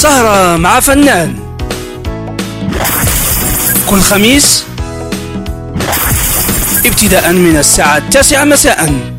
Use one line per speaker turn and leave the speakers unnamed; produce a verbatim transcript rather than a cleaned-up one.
سهرة مع فنان كل خميس ابتداء من الساعة التاسعة مساء